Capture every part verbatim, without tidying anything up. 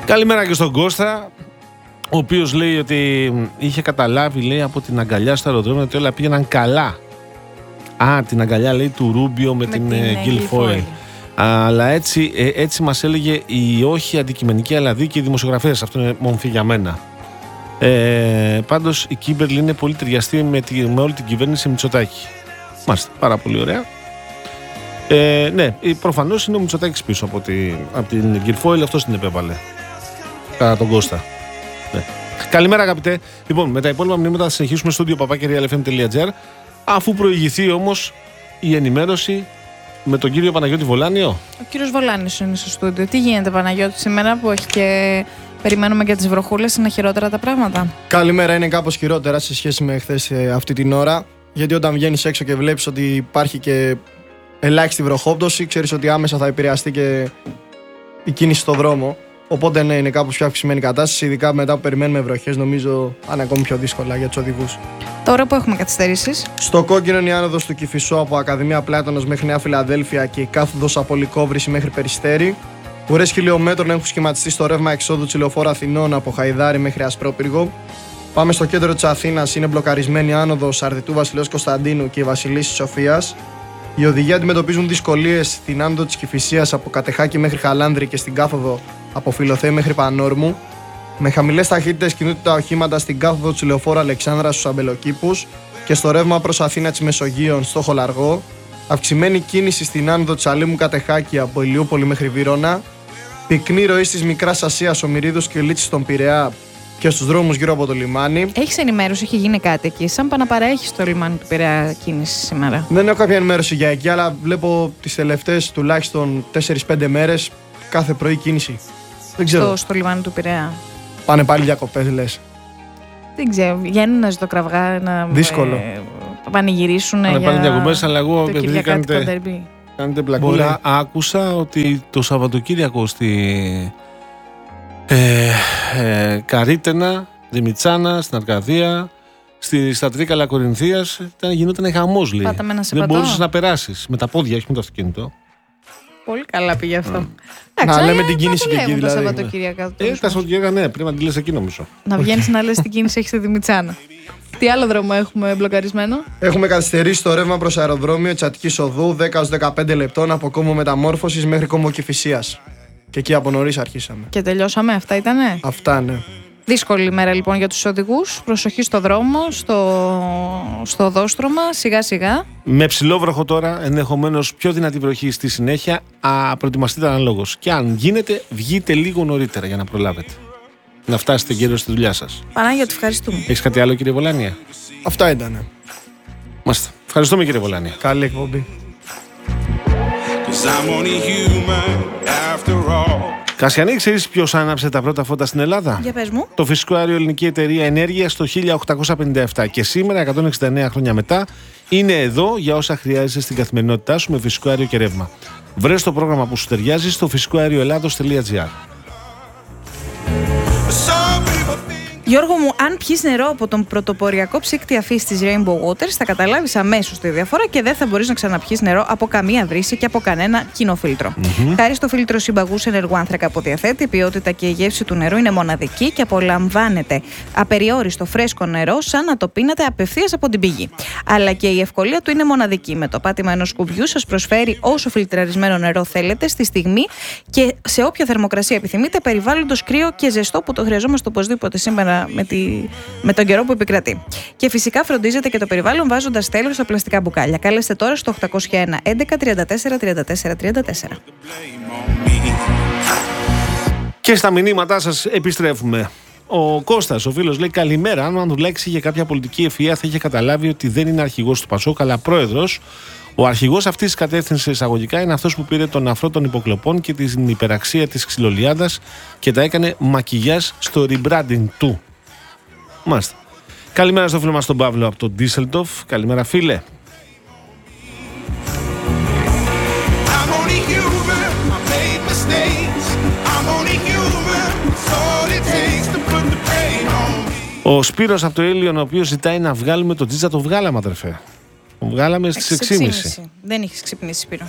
Καλημέρα και στον Κώστα, ο οποίος λέει ότι είχε καταλάβει, λέει, από την αγκαλιά στο αεροδρόμιο ότι όλα πήγαιναν καλά. Α, την αγκαλιά, λέει, του Ρούμπιο με, με την Γκίλφοιλ. Αλλά έτσι, έτσι μας έλεγε η όχι αντικειμενική αλλά δίκαιη δημοσιογραφία. Αυτό είναι μομφή για μένα. Ε, πάντως η Κίμπερλ είναι πολύ ταιριαστή με, τη, με όλη την κυβέρνηση Μητσοτάκη. Μάλιστα, πάρα πολύ ωραία. Ε, ναι, προφανώς είναι ο Μητσοτάκης πίσω από, τη, από την Γκίλφοιλ, αυτός την επέβαλε. Κατά τον Κώστα. Ναι. Καλημέρα, αγαπητέ. Λοιπόν, με τα υπόλοιπα μηνύματα θα συνεχίσουμε στο studio παπάκι real f m dot g r, αφού προηγηθεί όμως η ενημέρωση με τον κύριο Παναγιώτη Βολάνιο. Ο κύριος Βολάνιος είναι στο στούντιο. Τι γίνεται, Παναγιώτη, σήμερα που έχει και περιμένουμε για τις βροχούλες, είναι χειρότερα τα πράγματα? Καλημέρα, είναι κάπως χειρότερα σε σχέση με χθες αυτή την ώρα. Γιατί όταν βγαίνεις έξω και βλέπεις ότι υπάρχει και ελάχιστη βροχόπτωση, ξέρεις ότι άμεσα θα επηρεαστεί και η κίνηση στον δρόμο. Οπότε ναι, είναι κάπως πιο αυξημένη κατάσταση. Ειδικά μετά που περιμένουμε βροχές, νομίζω είναι ακόμη πιο δύσκολα για τους οδηγούς. Τώρα που έχουμε καθυστερήσεις. Στο κόκκινο είναι η άνοδος του Κηφισού από Ακαδημία Πλάτωνος μέχρι Νέα Φιλαδέλφια και η κάθοδος από Λυκόβρηση μέχρι Περιστέρι. Ουρές χιλιόμετρων έχουν σχηματιστεί στο ρεύμα εξόδου της Λεωφόρου Αθηνών από Χαϊδάρι μέχρι Ασπρόπυργο. Πάμε στο κέντρο της Αθήνας, είναι μπλοκαρισμένη η άνοδος Αρδιτού Βασιλέως Κωνσταντίνου και η Βασιλίσσης Σοφίας. Οι οδηγοί αντιμετωπίζουν δυσκολίες στην άνοδο της Κηφισίας από Κατεχάκη μέχρι Χαλάνδρη και στην κάθοδο από Φιλοθέη μέχρι Πανόρμου. Με χαμηλές ταχύτητες κινούνται τα οχήματα στην κάθοδο της Λεωφόρου Αλεξάνδρας στους Αμπελοκήπους και στο ρεύμα προς Αθήνα της Μεσογείων στο Χολαργό. Αυξημένη κίνηση στην άνοδο της Αλήμου Κατεχάκη από Ηλιούπολη μέχρι Βύρωνα. Πυκνή ροή της Μικράς Ασίας, Ομηρίδους και Λίτσης στον Πειραιά και στους δρόμους γύρω από το λιμάνι. Έχεις ενημέρωση, έχει γίνει κάτι εκεί? Σαν παναπαραέχει στο λιμάνι του Πειραιά κίνηση σήμερα? Δεν έχω κάποια ενημέρωση για εκεί, αλλά βλέπω τις τελευταίες τουλάχιστον τέσσερις πέντε μέρες κάθε πρωί κίνηση. Δεν ξέρω. Στο, στο λιμάνι του Πειραιά. Πάνε πάλι διακοπές, λες? Δεν ξέρω. Βγαίνουν να ζητοκραυγά, να δύσκολο. Ε, πανηγυρίσουν. Πάνε πάλι διακοπές, αλλά εγώ επειδή κάνετε, κάνετε πλακούλα, άκουσα ότι το Σαββατοκύριακο στη ε, ε, Καρύτενα, Δημητσάνα, στην Αρκαδία, στη, στα Τρίκαλα Κορινθίας γινόταν χαμός, λέει. Δεν μπορούσες να περάσεις με τα πόδια, όχι με το αυτοκίνητο. Πολύ καλά πήγε αυτό. Mm. Να λέμε την κίνηση και εκεί, δηλαδή. Τα Σαββατοκύριακα. Ε, τα Σαββατοκύριακα, ναι, πρέπει να τη λες εκεί, νομίζω. Να βγαίνεις να λες την κίνηση έχει στη Δημητσάνα. Τι άλλο δρόμο έχουμε μπλοκαρισμένο? Έχουμε καθυστερήσει το ρεύμα προς αεροδρόμιο της Αττικής Οδού δέκα έως δεκαπέντε λεπτών από Κόμμο Μεταμόρφωσης μέχρι Κόμμο Κηφισίας. Και εκεί από νωρίς αρχίσαμε. Και τελειώσαμε, αυτά ήτανε? Αυτά, ναι. Δύσκολη ημέρα λοιπόν για τους οδηγούς. Προσοχή στο δρόμο, στο, στο οδόστρωμα, σιγά σιγά. Με ψηλόβροχο τώρα, ενδεχομένως πιο δυνατή βροχή στη συνέχεια. Α, προετοιμαστείτε αναλόγως. Και αν γίνεται, βγείτε λίγο νωρίτερα για να προλάβετε. Να φτάσετε γύρω στη δουλειά σας. Πανάγιωτη, ευχαριστούμε. Έχεις κάτι άλλο, κύριε Βολάνια? Αυτά ήτανε. Μάλιστα. Ευχαριστούμε, κύριε Βολάνια. Καλή εκπομπή. Κασιανή, ξέρεις ποιος άναψε τα πρώτα φώτα στην Ελλάδα? Για πες μου. Το φυσικό αέριο Ελληνική Εταιρεία Ενέργειας το χίλια οκτακόσια πενήντα επτά και σήμερα, εκατόν εξήντα εννέα χρόνια μετά, είναι εδώ για όσα χρειάζεσαι στην καθημερινότητά σου με φυσικό αέριο και ρεύμα. Βρες το πρόγραμμα που σου ταιριάζει στο φυσικό αέριο ελλάδος τελεία τζι άρ. Γιώργο μου, αν πιεις νερό από τον πρωτοποριακό ψύκτη αφής της Rainbow Waters, θα καταλάβεις αμέσως τη διαφορά και δεν θα μπορείς να ξαναπιείς νερό από καμία βρύση και από κανένα κοινό φίλτρο. Mm-hmm. Χάρη στο φίλτρο συμπαγούς ενεργού άνθρακα που διαθέτει, η ποιότητα και η γεύση του νερού είναι μοναδική και απολαμβάνεται απεριόριστο φρέσκο νερό, σαν να το πίνετε απευθείας από την πηγή. Αλλά και η ευκολία του είναι μοναδική. Με το πάτημα ενός κουμπιού σας προσφέρει όσο φιλτραρισμένο νερό θέλετε στη στιγμή και σε όποια θερμοκρασία επιθυμείτε, περιβάλλοντος κρύο και ζεστό που το χρειαζόμαστε οπωσδήποτε σήμερα. Με, τη, με τον καιρό που επικρατεί. Και φυσικά φροντίζετε και το περιβάλλον βάζοντας τέλος στα πλαστικά μπουκάλια. Κάλεστε τώρα στο οκτακόσια ένα έντεκα τριάντα τέσσερα τριάντα τέσσερα τριάντα τέσσερα. Και στα μηνύματά σας επιστρέφουμε. Ο Κώστας, ο φίλος, λέει καλημέρα. Αν ο Ανδρουλάκης είχε κάποια πολιτική ευφυΐα, θα είχε καταλάβει ότι δεν είναι αρχηγός του Πασόκ, αλλά πρόεδρος. Ο αρχηγός αυτής της κατεύθυνσης εισαγωγικά είναι αυτός που πήρε τον αφρό των υποκλοπών και την υπεραξία της ξυλολιάδας και τα έκανε μακιγιάζ στο rebranding του. Μάλιστα. Καλημέρα στο φίλο μας τον Παύλο από τον Ντίσελντοφ. Καλημέρα, φίλε. Ο Σπύρος από το Έλιον, ο οποίος ζητάει να βγάλουμε το τζίτζα, το βγάλαμε, αδερφέ. Το βγάλαμε στις έξι και μισή. Δεν έχεις ξυπνήσει, Σπύρο.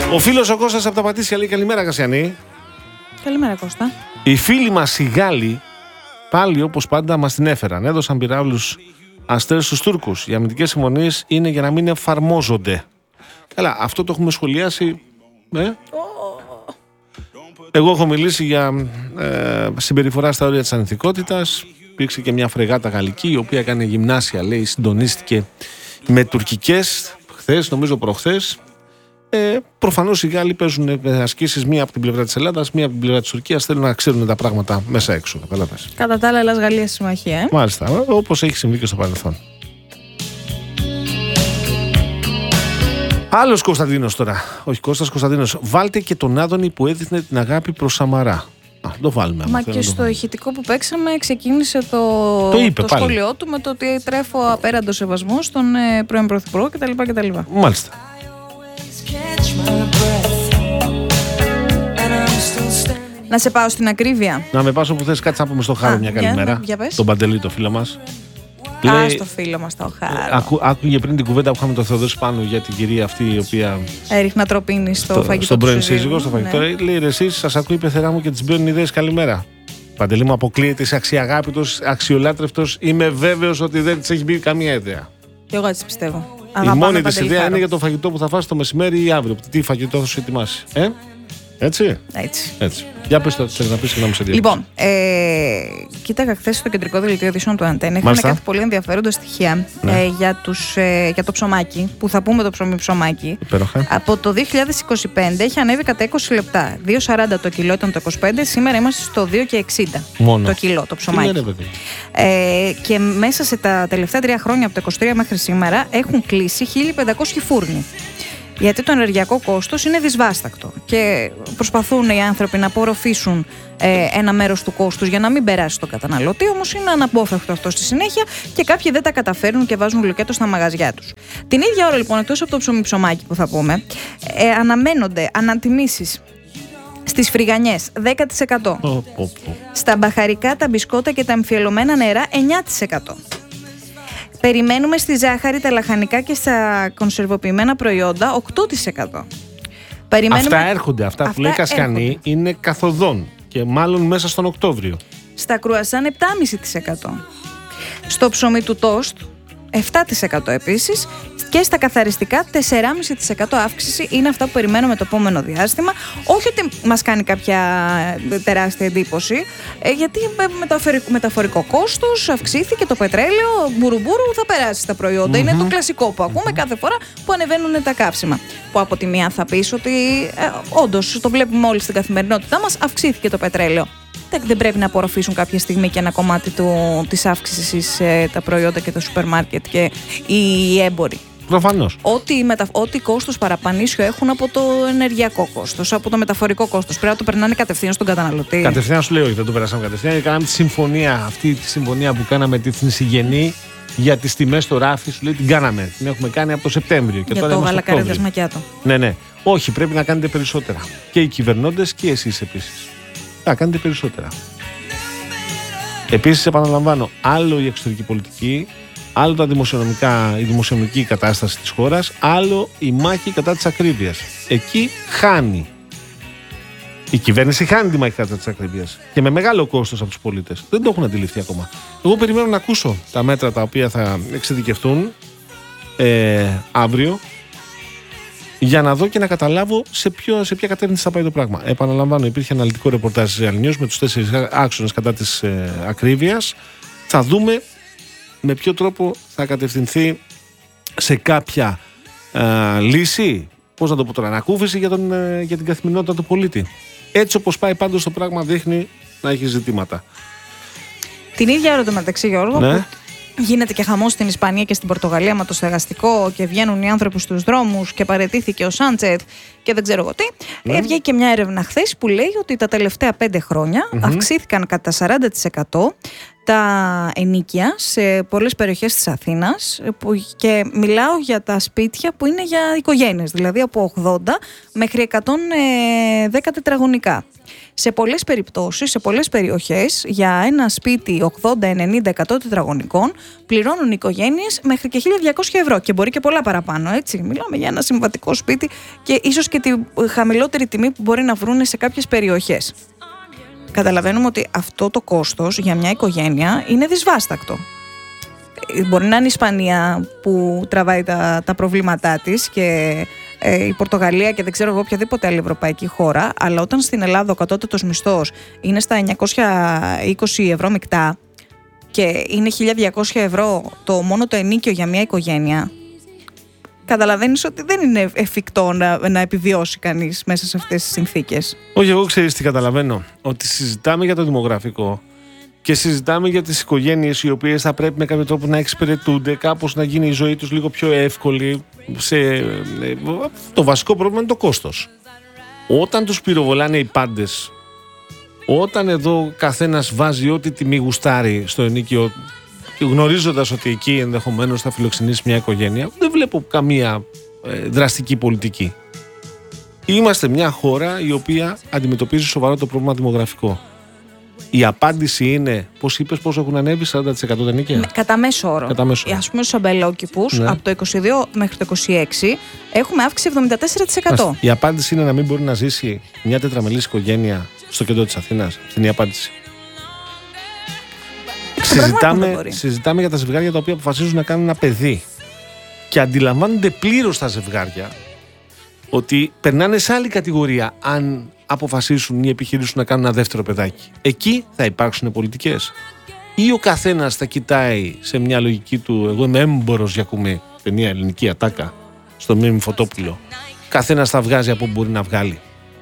Ο φίλος ο Κώστας από τα Πατήσια λέει καλημέρα Κασιανή. Καλημέρα Κώστα. Οι φίλοι μας οι Γάλλοι πάλι όπως πάντα μας την έφεραν. Έδωσαν πυράβλους αστέρες στους Τούρκους. Οι αμυντικές συμφωνίες είναι για να μην εφαρμόζονται. Καλά, αυτό το έχουμε σχολιάσει. Ε? Oh. Εγώ έχω μιλήσει για ε, συμπεριφορά στα όρια της ανηθικότητας. Υπήρξε και μια φρεγάτα γαλλική η οποία έκανε γυμνάσια, λέει, συντονίστηκε με τουρκικές χθες, νομίζω προχθές. Ε, προφανώς οι Γάλλοι παίζουν ασκήσεις μία από την πλευρά της Ελλάδας, μία από την πλευρά της Τουρκίας. Θέλουν να ξέρουν τα πράγματα μέσα έξω. Καταλάβες. Κατά τα άλλα, Ελλάς-Γαλλία συμμαχία. Ε? Μάλιστα, όπως έχει συμβεί και στο παρελθόν. Άλλος Κωνσταντίνος τώρα. Όχι, Κώστας Κωνσταντίνος. Βάλτε και τον Άδωνη που έδειχνε την αγάπη προς Σαμαρά. Α, το βάλουμε. Μα και στο ηχητικό που παίξαμε ξεκίνησε το, το, είπε, το σχόλιο του με το ότι τρέφω απέραντο σεβασμό στον ε, πρώην Πρωθυπουργό κτλ. κτλ. Μάλιστα. Να σε πάω στην ακρίβεια. Να με πάω όπου θες, κάτσε να πούμε στο Χάρο μια καλημέρα. Για, για τον Παντελή, το φίλο μας. Α, λέει, στο φίλο μας το Χάρο. Άκου, άκουγε πριν την κουβέντα που είχαμε τον Θεοδόση πάνω για την κυρία αυτή η οποία έριχνα τροπίνη στο, στο φαγητό. Στον πρώην σύζυγο, στο φαγητό. Ναι. Λέει ρε, εσείς σας ακούει η πεθερά μου και τις μπαίνουν ιδέες καλημέρα. Παντελή μου, αποκλείεται, είσαι αξιαγάπητος, αξιολάτρευτος. Είμαι βέβαιος ότι δεν της έχει μπει καμία ιδέα. Και εγώ έτσι πιστεύω. Η Αγαπάμε μόνη της ιδέα είναι για το φαγητό που θα φας το μεσημέρι ή αύριο. Τι φαγητό θα σου ετοιμάσει. Ε? Έτσι. Έτσι. Έτσι. Για πες το, θέλεις να πεις και να μου σε διαβάσει. Λοιπόν, ε, κοίταγα χθες στο κεντρικό δελτίο ειδήσεων του Αντένα. Είχαν κάτι πολύ ενδιαφέροντα στοιχεία ναι. ε, για, τους, ε, για το ψωμάκι, που θα πούμε το ψωμί ψωμάκι. Υπέροχα. Από το δύο χιλιάδες είκοσι πέντε έχει ανέβει κατά είκοσι λεπτά. δύο σαράντα το κιλό ήταν το είκοσι πέντε, σήμερα είμαστε στο δύο εξήντα μόνο το κιλό το ψωμάκι. Ε, και μέσα σε τα τελευταία τρία χρόνια, από το είκοσι τρία μέχρι σήμερα, έχουν κλείσει χίλια πεντακόσιοι φούρνοι. Γιατί το ενεργειακό κόστος είναι δυσβάστακτο και προσπαθούν οι άνθρωποι να απορροφήσουν ε, ένα μέρος του κόστους για να μην περάσει στον καταναλωτή, όμως είναι αναπόφευκτο αυτό στη συνέχεια και κάποιοι δεν τα καταφέρνουν και βάζουν λουκέτο στα μαγαζιά τους. Την ίδια ώρα λοιπόν, εκτός από το ψωμί ψωμάκι που θα πούμε, ε, αναμένονται ανατιμήσεις στις φρυγανιές δέκα τοις εκατό, oh, oh, oh. στα μπαχαρικά, τα μπισκότα και τα εμφιαλωμένα νερά εννιά τοις εκατό. Περιμένουμε στη ζάχαρη, τα λαχανικά και στα κονσερβοποιημένα προϊόντα οκτώ τοις εκατό. Περιμένουμε... Αυτά έρχονται, αυτά, αυτά που λέει Κασιανή είναι καθοδόν και μάλλον μέσα στον Οκτώβριο. Στα κρουασάν επτά κόμμα πέντε τοις εκατό. Στο ψωμί του τόστ επτά τοις εκατό επίσης και στα καθαριστικά τέσσερα κόμμα πέντε τοις εκατό αύξηση είναι αυτά που περιμένουμε το επόμενο διάστημα. Όχι ότι μας κάνει κάποια τεράστια εντύπωση, γιατί μεταφορικό, μεταφορικό κόστος αυξήθηκε, το πετρέλαιο, μπουρουμπουρου θα περάσει στα προϊόντα. Mm-hmm. Είναι το κλασικό που ακούμε κάθε φορά που ανεβαίνουν τα καύσιμα. Που από τη μία θα πεις ότι ε, όντως το βλέπουμε όλοι στην καθημερινότητά μας, αυξήθηκε το πετρέλαιο. Δεν πρέπει να απορροφήσουν κάποια στιγμή και ένα κομμάτι του, της αύξησης ε, τα προϊόντα και τα σούπερ μάρκετ και οι έμποροι. Προφανώς. Ό,τι, μετα... Ό,τι κόστος παραπανίσιο έχουν από το ενεργειακό κόστος, από το μεταφορικό κόστος. Πρέπει να το περνάνε κατευθείαν στον καταναλωτή. Κατευθείαν σου λέω, όχι, δεν το περάσαμε κατευθείαν. Κάναμε τη συμφωνία, αυτή τη συμφωνία που κάναμε τη Θνησιγενή για τις τιμές στο ράφι, σου λέει την κάναμε. Την έχουμε κάνει από το Σεπτέμβριο. Και για τώρα το γαλακαρίδας μακιάτο. Ναι, ναι. Όχι, πρέπει να κάνετε περισσότερα. Και οι κυβερνώντες και εσείς επίσης. Να κάνετε περισσότερα. Επίσης, επαναλαμβάνω, άλλο η εξωτερική πολιτική, άλλο τα δημοσιονομικά, η δημοσιονομική κατάσταση της χώρας, άλλο η μάχη κατά της ακρίβειας. Εκεί χάνει. Η κυβέρνηση χάνει τη μάχη κατά της ακρίβειας. Και με μεγάλο κόστος από τους πολίτες. Δεν το έχουν αντιληφθεί ακόμα. Εγώ περιμένω να ακούσω τα μέτρα τα οποία θα εξειδικευτούν ε, αύριο, για να δω και να καταλάβω σε, ποιο, σε ποια κατεύθυνση θα πάει το πράγμα. Επαναλαμβάνω, υπήρχε αναλυτικό ρεπορτάζ της Real News με τους τέσσερις άξονες κατά της ε, ακρίβειας. Θα δούμε με ποιο τρόπο θα κατευθυνθεί σε κάποια ε, λύση, πώς να το πω τώρα, ανακούφιση για, τον, ε, για την καθημερινότητα του πολίτη. Έτσι όπως πάει πάντως το πράγμα δείχνει να έχει ζητήματα. Την ίδια ώρα το μεταξύ, Γιώργο, ναι. που γίνεται και χαμός στην Ισπανία και στην Πορτογαλία με το στεγαστικό και βγαίνουν οι άνθρωποι στους δρόμους και παραιτήθηκε ο Σάντσεθ και δεν ξέρω εγώ τι. Ναι. Έβγαινε και μια έρευνα χθες που λέει ότι τα τελευταία πέντε χρόνια mm-hmm. αυξήθηκαν κατά σαράντα τοις εκατό τα ενοίκια σε πολλές περιοχές της Αθήνας, που, και μιλάω για τα σπίτια που είναι για οικογένειες, δηλαδή από ογδόντα μέχρι εκατόν δέκα τετραγωνικά. Σε πολλές περιπτώσεις, σε πολλές περιοχές, για ένα σπίτι ογδόντα, ενενήντα, εκατό τετραγωνικών πληρώνουν οι οικογένειες μέχρι και χίλια διακόσια ευρώ και μπορεί και πολλά παραπάνω, έτσι. Μιλάμε για ένα συμβατικό σπίτι και ίσως και τη χαμηλότερη τιμή που μπορεί να βρουν σε κάποιες περιοχές. Καταλαβαίνουμε ότι αυτό το κόστος για μια οικογένεια είναι δυσβάστακτο. Μπορεί να είναι η Ισπανία που τραβάει τα, τα προβλήματά της και ε, η Πορτογαλία και δεν ξέρω εγώ οποιαδήποτε άλλη ευρωπαϊκή χώρα, αλλά όταν στην Ελλάδα ο κατώτατος μισθός είναι στα εννιακόσια είκοσι ευρώ μεικτά και είναι χίλια διακόσια ευρώ το μόνο το ενίκιο για μια οικογένεια, καταλαβαίνεις ότι δεν είναι εφικτό να, να επιβιώσει κανείς μέσα σε αυτές τις συνθήκες. Όχι, εγώ ξέρεις τι καταλαβαίνω, ότι συζητάμε για το δημογραφικό και συζητάμε για τις οικογένειες οι οποίες θα πρέπει με κάποιο τρόπο να εξυπηρετούνται, κάπως να γίνει η ζωή τους λίγο πιο εύκολη. Σε... Το βασικό πρόβλημα είναι το κόστος. Όταν τους πυροβολάνε οι πάντες, όταν εδώ καθένας βάζει ό,τι τιμή γουστάρει στο ενοίκιο, γνωρίζοντας ότι εκεί ενδεχομένως θα φιλοξενήσει μια οικογένεια, δεν βλέπω καμία ε, δραστική πολιτική. Είμαστε μια χώρα η οποία αντιμετωπίζει σοβαρό το πρόβλημα δημογραφικό. Η απάντηση είναι, πώς είπες, πώς έχουν ανέβει σαράντα τοις εκατό τα ενοίκια. Κατά μέσο όρο. Κατά μέσο όρο. Ας πούμε στους αμπελόκηπους, ναι, από το είκοσι δύο μέχρι το είκοσι έξι έχουμε αύξηση εβδομήντα τέσσερα τοις εκατό. Η απάντηση είναι να μην μπορεί να ζήσει μια τετραμελής οικογένεια στο κέντρο της Αθήνας. Αυτή είναι η απάντηση. Συζητάμε, συζητάμε για τα ζευγάρια τα οποία αποφασίζουν να κάνουν ένα παιδί και αντιλαμβάνονται πλήρως τα ζευγάρια ότι περνάνε σε άλλη κατηγορία αν αποφασίσουν ή επιχειρήσουν να κάνουν ένα δεύτερο παιδάκι. Εκεί θα υπάρξουν πολιτικές. Ή ο καθένας θα κοιτάει σε μια λογική του, εγώ είμαι έμπορος για κουμί, ταινία ελληνική ατάκα, στο Μίμη Φωτόπουλο. Καθένας θα βγάζει από όπου μπορεί να βγάλει.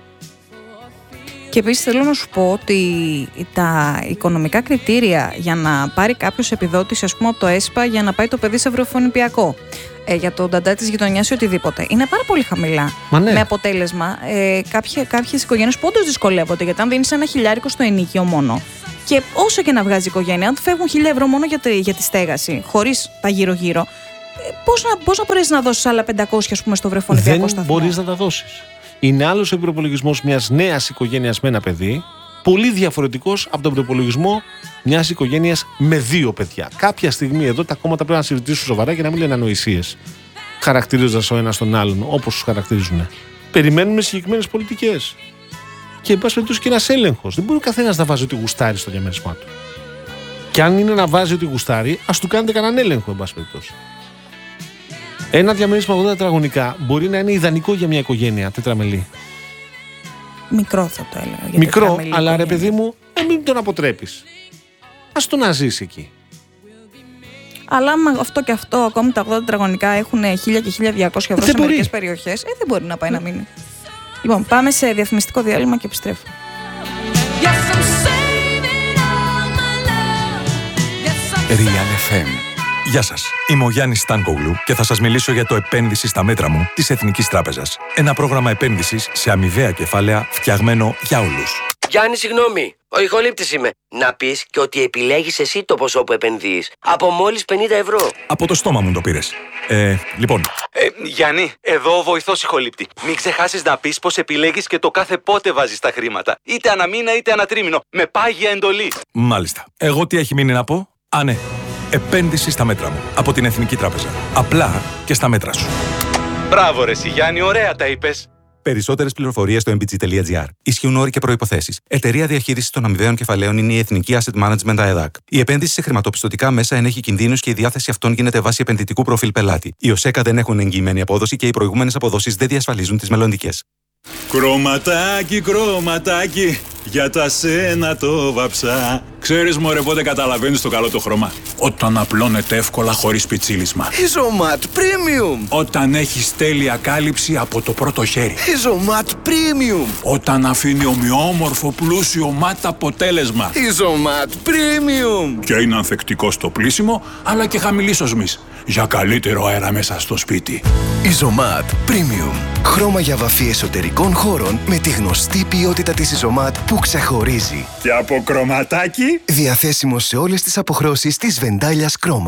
Και επίσης θέλω να σου πω ότι τα οικονομικά κριτήρια για να πάρει κάποιος επιδότηση, ας πούμε από το ΕΣΠΑ, για να πάει το παιδί σε ευρωφωνηπιακό, ε, για τον νταντά της γειτονιάς ή οτιδήποτε, είναι πάρα πολύ χαμηλά. Ναι. Με αποτέλεσμα ε, κάποιες, κάποιες οικογένειες που όντως δυσκολεύονται, γιατί αν δίνεις ένα χιλιάρικο στο ενοίκιο μόνο, και όσο και να βγάζει η οικογένεια, αν του φεύγουν χίλια ευρώ μόνο για τη, για τη στέγαση, χωρίς τα γύρω-γύρω, ε, πώς να, πώς να μπορείς να δώσεις άλλα πεντακόσια, ας πούμε, στο ευρωφωνηπιακό σταθμό? Δεν μπορείς να τα δώσεις. Είναι άλλος ο προπολογισμός μιας νέας οικογένειας με ένα παιδί, πολύ διαφορετικός από τον προπολογισμό μιας οικογένειας με δύο παιδιά. Κάποια στιγμή εδώ τα κόμματα πρέπει να συζητήσουν σοβαρά και να μην λένε ανοησίες, χαρακτηρίζοντας ο ένας τον άλλον όπως τους χαρακτηρίζουν. Περιμένουμε συγκεκριμένες πολιτικές. Και εν πάση περιπτώσει και ένας έλεγχος. Δεν μπορεί ο καθένας να βάζει ό,τι γουστάρει στο διαμέρισμά του. Και αν είναι να βάζει ό,τι γουστάρει, ας του κάνετε κανέναν έλεγχο, εν πάση περιπτώσει. Ένα διαμέρισμα ογδόντα τετραγωνικά μπορεί να είναι ιδανικό για μια οικογένεια τετραμελή. Μικρό θα το έλεγα. Για Μικρό, αλλά ρε παιδί μου, να μην τον αποτρέπεις. Ας το να ζήσει εκεί. Αλλά άμα αυτό και αυτό, ακόμη τα ογδόντα τετραγωνικά έχουν χίλια και χίλια διακόσια ευρώ σε μερικές περιοχές, ε, δεν μπορεί να πάει να μείνει. Λοιπόν, πάμε σε διαφημιστικό διάλειμμα και επιστρέφουμε. Real εφ εμ. Γεια σας, είμαι ο Γιάννης Στάνκογλου και θα σας μιλήσω για το επένδυση στα μέτρα μου της Εθνικής Τράπεζας. Ένα πρόγραμμα επένδυσης σε αμοιβαία κεφάλαια φτιαγμένο για όλους. Γιάννη, συγγνώμη, ο ηχολήπτης είμαι. Να πεις και ότι επιλέγεις εσύ το ποσό που επενδύεις. Από μόλις πενήντα ευρώ. Από το στόμα μου το πήρες. Ε, λοιπόν. Ε, Γιάννη, εδώ ο βοηθός ηχολήπτη. Μην ξεχάσεις να πεις πως επιλέγεις και το κάθε πότε βάζεις τα χρήματα. Είτε αναμήνα είτε ανατρίμηνο. Με πάγια εντολή. Μάλιστα. Εγώ τι έχει μείνει να πω? Α, ναι. Επένδυση στα μέτρα μου. Από την Εθνική Τράπεζα. Απλά και στα μέτρα σου. Μπράβο ρε εσύ, Γιάννη, ωραία τα είπες. Περισσότερες πληροφορίες στο εμ μπι τζι τελεία τζι άρ. Ισχύουν όροι και προϋποθέσεις. Εταιρεία διαχείρισης των αμοιβαίων κεφαλαίων είναι η Εθνική Asset Management ΑΕΔΑΚ. Η επένδυση σε χρηματοπιστωτικά μέσα ενέχει κινδύνους και η διάθεση αυτών γίνεται βάσει επενδυτικού προφίλ πελάτη. Οι ΟΣΕΚΑ δεν έχουν εγγυημένη απόδοση και οι προηγούμενες αποδόσεις δεν διασφαλίζουν τις μελλοντικές. Κρωματάκι, κρωματάκι, για τα σένα το βαψά. Ξέρεις μωρέ πότε καταλαβαίνεις το καλό το χρώμα? Όταν απλώνεται εύκολα χωρίς πιτσίλισμα. Ιζωμάτ Premium. Όταν έχεις τέλεια κάλυψη από το πρώτο χέρι. Ιζωμάτ Premium. Όταν αφήνει ομοιόμορφο πλούσιο ματ αποτέλεσμα. Ιζωμάτ Premium. Και είναι ανθεκτικό στο πλύσιμο αλλά και χαμηλής οσμής. Για καλύτερο αέρα μέσα στο σπίτι. Ιζωμάτ Premium. Χρώμα για βαφή εσωτερικών χώρων με τη γνωστή ποιότητα της Ιζωμάτ που ξεχωρίζει. Και από κρωματάκι. Διαθέσιμο σε όλες τις αποχρώσεις της Βεντάλιας Κρόμα.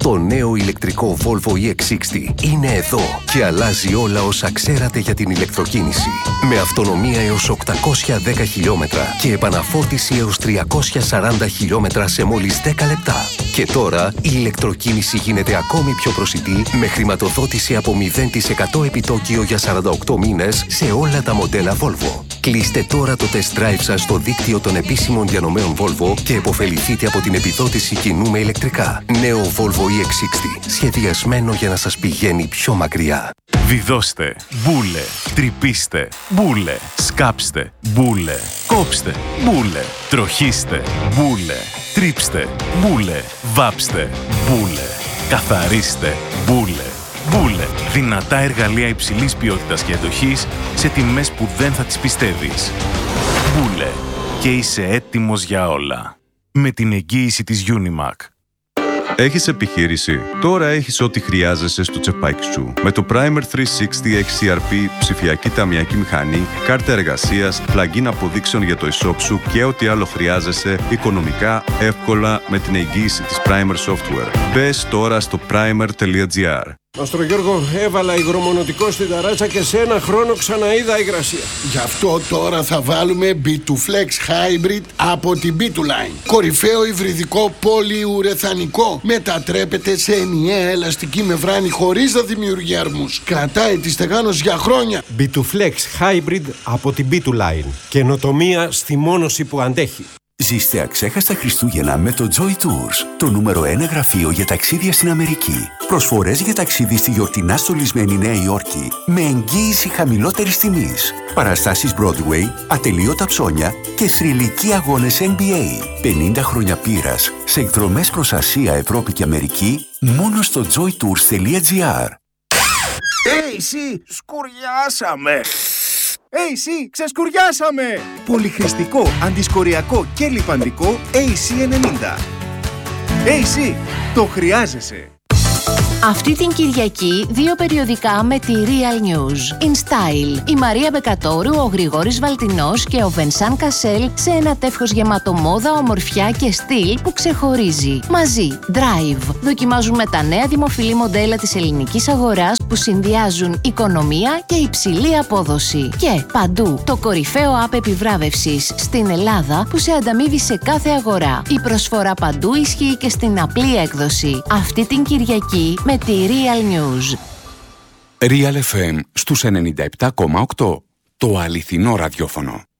Το νέο ηλεκτρικό Volvo ι εξ εξήντα είναι εδώ και αλλάζει όλα όσα ξέρατε για την ηλεκτροκίνηση. Με αυτονομία έως οκτακόσια δέκα χιλιόμετρα και επαναφόρτιση έως τριακόσια σαράντα χιλιόμετρα σε μόλις δέκα λεπτά. Και τώρα η ηλεκτροκίνηση γίνεται ακόμη πιο προσιτή με χρηματοδότηση από μηδέν τοις εκατό επιτόκιο για σαράντα οκτώ μήνες σε όλα τα μοντέλα Volvo. Κλείστε τώρα το test drive σας στο δίκτυο των επίσημων διανομέων Volvo και επωφεληθείτε από την επιδότηση κοινού με ηλεκτρικά. Νέο Volvo ι εξ εξήντα, σχεδιασμένο για να σας πηγαίνει πιο μακριά. Βιδώστε, μπούλε, τρυπήστε, μπούλε, σκάψτε, μπούλε, κόψτε, μπούλε, τροχίστε, μπούλε, τρίψτε, μπούλε, βάψτε, μπούλε, καθαρίστε, μπούλε. Μπούλε, δυνατά εργαλεία υψηλής ποιότητας και εντοχής σε τιμές που δεν θα τις πιστεύεις. Μπούλε, και είσαι έτοιμος για όλα. Με την εγγύηση της Unimac. Έχεις επιχείρηση? Τώρα έχεις ό,τι χρειάζεσαι στο τσεπάκι σου. Με το Primer τριακόσια εξήντα εξ σι αρ πι, ψηφιακή ταμιακή μηχανή, κάρτα εργασίας, plugin αποδείξεων για το e-shop σου και ό,τι άλλο χρειάζεσαι, οικονομικά, εύκολα, με την εγγύηση της Primer Software. Μπες τώρα στο primer τελεία gr. Μαστρο Γιώργο, έβαλα υγρομονωτικό στην ταράτσα και σε ένα χρόνο ξαναείδα υγρασία. Γι' αυτό τώρα θα βάλουμε μπι τού Flex Hybrid από την μπι τού Line. Κορυφαίο υβριδικό πολυουρεθανικό. Μετατρέπεται σε ενιαία ελαστική μεμβράνη χωρίς να δημιουργεί αρμούς. Κρατάει τη στεγάνωση για χρόνια. μπι τού Flex Hybrid από την μπι τού Line. Καινοτομία στη μόνωση που αντέχει. Ζήστε αξέχαστα Χριστούγεννα με το Joy Tours, το νούμερο ένα γραφείο για ταξίδια στην Αμερική. Προσφορές για ταξίδι στη γιορτινά στολισμένη Νέα Υόρκη με εγγύηση χαμηλότερης τιμής. Παραστάσεις Broadway, ατελείωτα ψώνια και θρυλικοί αγώνες εν μπι έι. πενήντα χρόνια πείρας σε εκδρομές προς Ασία, Ευρώπη και Αμερική μόνο στο joy tours τελεία gr. Hey, εσύ, σκουριάσαμε! έι σι, ξεσκουριάσαμε! Πολυχρηστικό, αντισκοριακό και λιπαντικό έι σι ενενήντα. έι σι, το χρειάζεσαι! Αυτή την Κυριακή, δύο περιοδικά με τη Real News. In Style, η Μαρία Μπεκατόρου, ο Γρηγόρης Βαλτινός και ο Βενσάν Κασέλ σε ένα τεύχος γεμάτο μόδα, ομορφιά και στυλ που ξεχωρίζει. Μαζί, Drive. Δοκιμάζουμε τα νέα δημοφιλή μοντέλα της ελληνικής αγοράς που συνδυάζουν οικονομία και υψηλή απόδοση. Και παντού, το κορυφαίο app επιβράβευσης στην Ελλάδα που σε ανταμείβει σε κάθε αγορά. Η προσφορά παντού ισχύει και στην απλή έκδοση. Αυτή την Κυριακή με τη Real News. Real εφ εμ στους ενενήντα επτά κόμμα οκτώ. Το αληθινό ραδιόφωνο.